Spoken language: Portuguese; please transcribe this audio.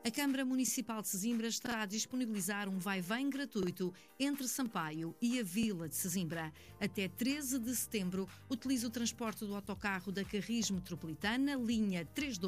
A Câmara Municipal de Sesimbra está a disponibilizar um vai-vem gratuito entre Sampaio e a Vila de Sesimbra. Até 13 de setembro, utilize o transporte do autocarro da Carris Metropolitana, linha 32